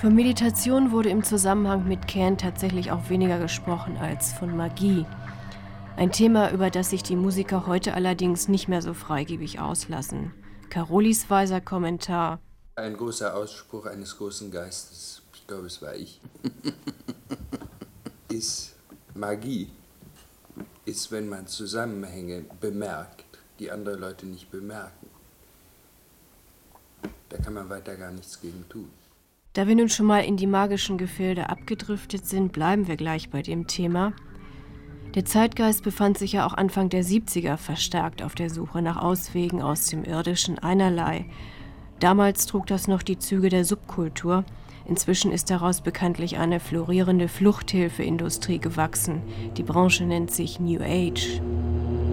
Von Meditation wurde im Zusammenhang mit Can tatsächlich auch weniger gesprochen als von Magie. Ein Thema, über das sich die Musiker heute allerdings nicht mehr so freigebig auslassen. Carolis weiser Kommentar: Ein großer Ausspruch eines großen Geistes, ich glaube, es war ich, ist Magie, ist, wenn man Zusammenhänge bemerkt, die andere Leute nicht bemerken. Da kann man weiter gar nichts gegen tun. Da wir nun schon mal in die magischen Gefilde abgedriftet sind, bleiben wir gleich bei dem Thema. Der Zeitgeist befand sich ja auch Anfang der 70er verstärkt auf der Suche nach Auswegen aus dem Irdischen einerlei. Damals trug das noch die Züge der Subkultur. Inzwischen ist daraus bekanntlich eine florierende Fluchthilfeindustrie gewachsen. Die Branche nennt sich New Age.